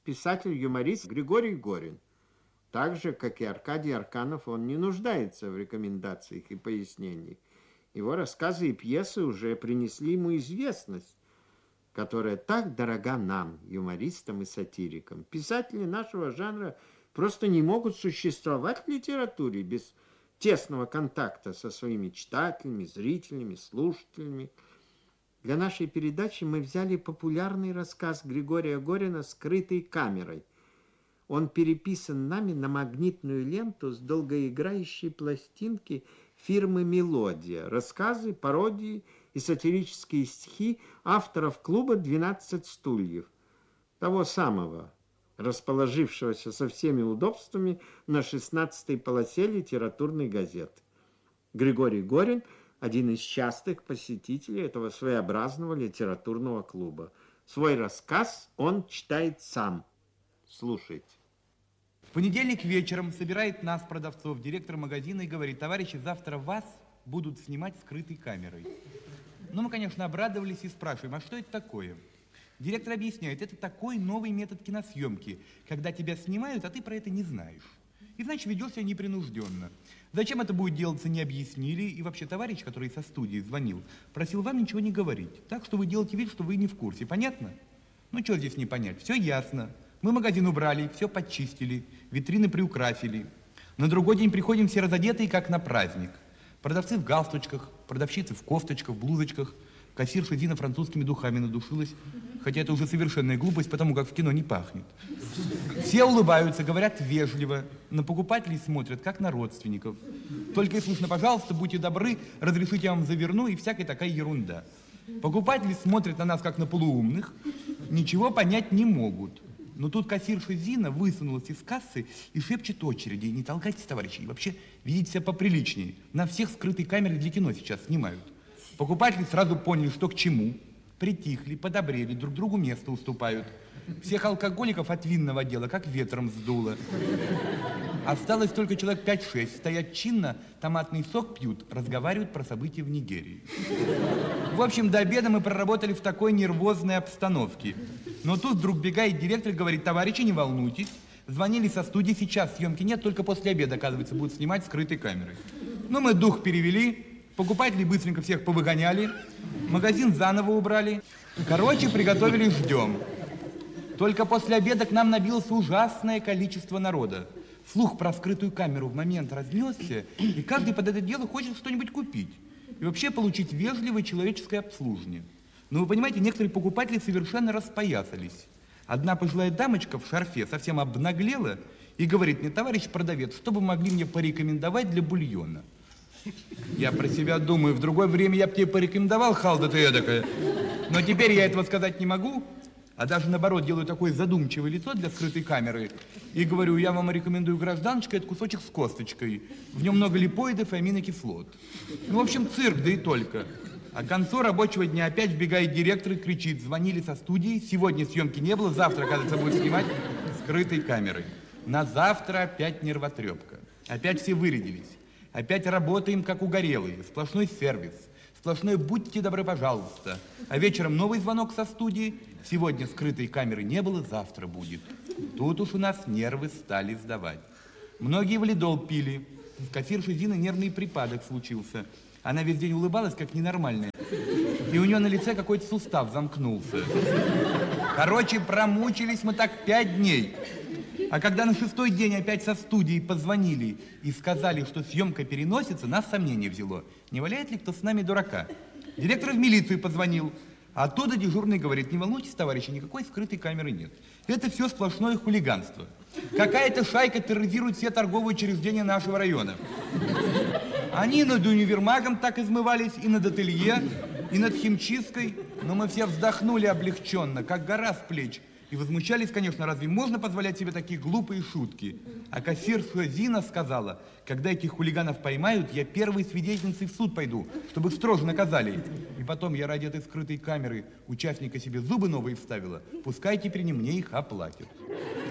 писатель-юморист Григорий Горин. Так же, как и Аркадий Арканов, он не нуждается в рекомендациях и пояснениях. Его рассказы и пьесы уже принесли ему известность, которая так дорога нам, юмористам и сатирикам. Писатели нашего жанра просто не могут существовать в литературе без тесного контакта со своими читателями, зрителями, слушателями. Для нашей передачи мы взяли популярный рассказ Григория Горина «Скрытой камерой». Он переписан нами на магнитную ленту с долгоиграющей пластинки фирмы «Мелодия». Рассказы, пародии и сатирические стихи авторов клуба «12 стульев», того самого, расположившегося со всеми удобствами на 16-й полосе литературной газеты. Григорий Горин – один из частых посетителей этого своеобразного литературного клуба. Свой рассказ он читает сам. Слушайте. В понедельник вечером собирает нас, продавцов, директор магазина и говорит: товарищи, завтра вас будут снимать скрытой камерой. Ну, мы, конечно, обрадовались и спрашиваем, а что это такое? Директор объясняет, это такой новый метод киносъемки, когда тебя снимают, а ты про это не знаешь. И значит, ведешь себя непринужденно. Зачем это будет делаться, не объяснили. И вообще товарищ, который со студии звонил, просил вам ничего не говорить. Так что вы делаете вид, что вы не в курсе. Понятно? Ну, что здесь не понять? Все ясно. Мы магазин убрали, все подчистили, витрины приукрасили. На другой день приходим все разодетые, как на праздник. Продавцы в галстучках, продавщицы в кофточках, в блузочках. Кассирша Зина французскими духами надушилась. Хотя это уже совершенная глупость, потому как в кино не пахнет. Все улыбаются, говорят вежливо. На покупателей смотрят, как на родственников. Только и слышно: пожалуйста, будьте добры, разрешите я вам заверну, и всякая такая ерунда. Покупатели смотрят на нас, как на полуумных, ничего понять не могут. Но тут кассирша Зина высунулась из кассы и шепчет очереди: не толкайтесь, товарищи, и вообще ведите себя поприличнее. На всех скрытой камеры для кино сейчас снимают. Покупатели сразу поняли, что к чему. Притихли, подобрели, друг другу место уступают. Всех алкоголиков от винного дела как ветром сдуло. Осталось только человек 5-6. Стоят чинно, томатный сок пьют, разговаривают про события в Нигерии. В общем, до обеда мы проработали в такой нервозной обстановке. Но тут вдруг бегает директор и говорит: товарищи, не волнуйтесь. Звонили со студии, сейчас съемки нет, только после обеда, оказывается, будут снимать скрытой камерой. Ну, мы дух перевели. Покупателей быстренько всех повыгоняли, магазин заново убрали. Короче, приготовили, ждем. Только после обеда к нам набилось ужасное количество народа. Слух про скрытую камеру в момент разнесся, и каждый под это дело хочет что-нибудь купить. И вообще получить вежливое человеческое обслуживание. Но вы понимаете, некоторые покупатели совершенно распоясались. Одна пожилая дамочка в шарфе совсем обнаглела и говорит мне: товарищ продавец, что бы могли мне порекомендовать для бульона? Я про себя думаю, в другое время я бы тебе порекомендовал, халда ты эдакая. Но теперь я этого сказать не могу, а даже наоборот делаю такое задумчивое лицо для скрытой камеры и говорю: я вам рекомендую, гражданочка, это кусочек с косточкой. В нем много липоидов и аминокислот. Ну, в общем, цирк, да и только. А к концу рабочего дня опять вбегает директор и кричит: звонили со студии, сегодня съемки не было, завтра, оказывается, будет снимать скрытой камерой. На завтра опять нервотрепка. Опять все вырядились. Опять работаем, как угорелые. Сплошной сервис. Сплошной «будьте добры, пожалуйста». А вечером новый звонок со студии. Сегодня скрытой камеры не было, завтра будет. Тут уж у нас нервы стали сдавать. Многие валидол пили. В кассирши Зины нервный припадок случился. Она весь день улыбалась, как ненормальная. И у нее на лице какой-то сустав замкнулся. Короче, промучились мы так 5 дней. А когда на 6-й день опять со студии позвонили и сказали, что съемка переносится, нас сомнение взяло. Не валяет ли кто с нами дурака? Директор в милицию позвонил. Оттуда дежурный говорит: не волнуйтесь, товарищи, никакой скрытой камеры нет. Это все сплошное хулиганство. Какая-то шайка терроризирует все торговые учреждения нашего района. Они над универмагом так измывались, и над ателье, и над химчисткой. Но мы все вздохнули облегченно, как гора с плеч. И возмущались, конечно, разве можно позволять себе такие глупые шутки? А кассирша Зина сказала: когда этих хулиганов поймают, я первой свидетельницей в суд пойду, чтобы строже наказали. И потом я ради этой скрытой камеры участника себе зубы новые вставила. Пускай теперь не мне их оплатят.